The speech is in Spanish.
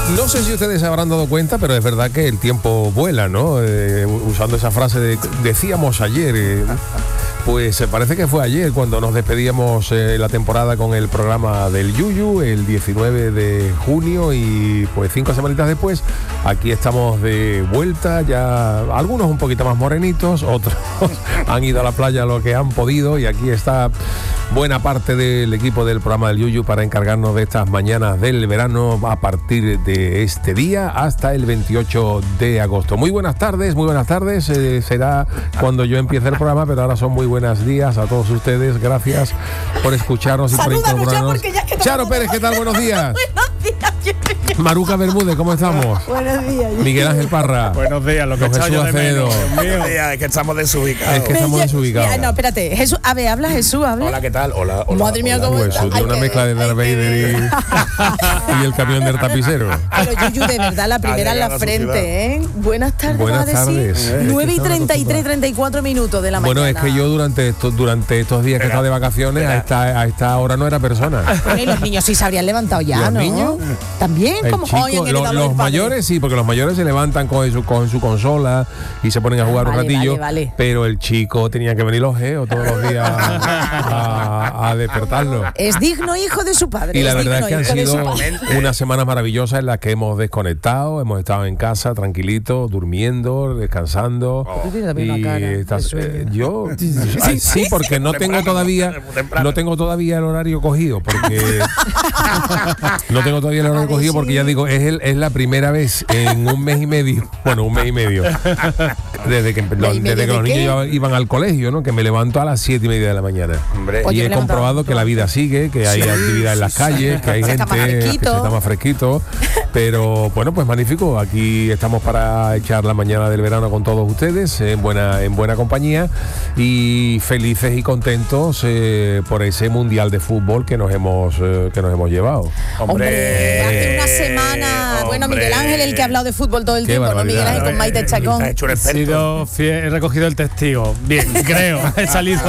No sé si ustedes se habrán dado cuenta, pero es verdad que el tiempo vuela, ¿no? Usando esa frase de decíamos ayer, pues parece que fue ayer cuando nos despedíamos la temporada con el programa del Yuyu, el 19 de junio, y pues 5 semanitas después, aquí estamos de vuelta, ya algunos un poquito más morenitos, otros han ido a la playa lo que han podido, y aquí está buena parte del equipo del programa del Yuyu para encargarnos de estas mañanas del verano a partir de este día hasta el 28 de agosto. Muy buenas tardes, será cuando yo empiece el programa, pero ahora son muy buenos días a todos ustedes, gracias por escucharnos y por incorporarnos. Charo Pérez, ¿qué tal? Buenos días. Buenos días. Maruca Bermúdez, ¿cómo estamos? Buenos días. Miguel Ángel Parra. Buenos días, lo que Jesús Acevedo. Buenos días, es que estamos desubicados. No, espérate, Jesús, a ver, habla Jesús, habla. Hola, ¿qué tal? Hola. Madre mía, ¿cómo Pues está? tiene una mezcla de Darth Vader y el camión del tapicero. Pero Yuyu, de verdad, la primera en la frente, ¿eh? Buenas tardes. Buenas tardes. 9:33, 34 de la mañana. Bueno, es que yo durante estos días que estaba de vacaciones, a esta hora no era persona. Bueno, y los niños sí se habrían levantado ya, ¿Los ¿no? niños? También, como Chico, los mayores sí, porque los mayores se levantan con su consola y se ponen a jugar un ratillo, vale. Pero el chico tenía que venir los geos todos los días a despertarlo. Es digno hijo de su padre. Y la verdad es que han sido Exactamente. unas semanas maravillosas en las que hemos desconectado, hemos estado en casa tranquilitos, durmiendo, descansando. Tú tienes también una cara de sueño. Yo sí, porque no tengo todavía el horario cogido, porque porque ya digo, es la primera vez en un mes y medio, desde que los niños iban al colegio, ¿no? Que me levanto a las 7:30 de la mañana. Hombre, y he comprobado que la vida sigue, que hay actividad en las calles, que hay gente que se está más fresquito. Pero bueno, pues magnífico. Aquí estamos para echar la mañana del verano con todos ustedes, en buena compañía, y felices y contentos por ese mundial de fútbol que nos hemos llevado. Hombre, hace una semana, bueno, Miguel Ángel, el que ha hablado de fútbol todo el tiempo, ¿no? Miguel Ángel con Maite Chacón. he recogido el testigo. Bien, creo. He salido